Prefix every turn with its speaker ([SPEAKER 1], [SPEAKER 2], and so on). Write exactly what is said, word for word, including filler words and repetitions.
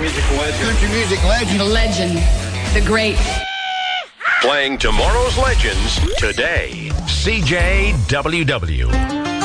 [SPEAKER 1] music legend.
[SPEAKER 2] Country music legend.
[SPEAKER 3] The legend. The great.
[SPEAKER 4] Playing tomorrow's legends today. C J W W.